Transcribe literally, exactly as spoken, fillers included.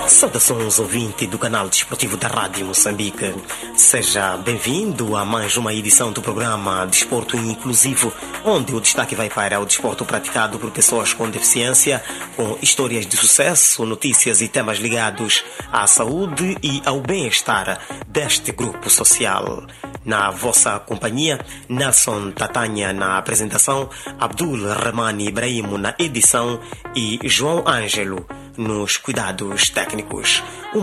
Saudações, ouvinte do canal desportivo da Rádio Moçambique. Seja bem-vindo a mais uma edição do programa Desporto Inclusivo, onde o destaque vai para o desporto praticado por pessoas com deficiência, com histórias de sucesso, notícias e temas ligados à saúde e ao bem-estar deste grupo social. Na vossa companhia, Nelson Tatanha na apresentação, Abdul Rahmani Ibrahim na edição e João Ângelo nos cuidados técnicos.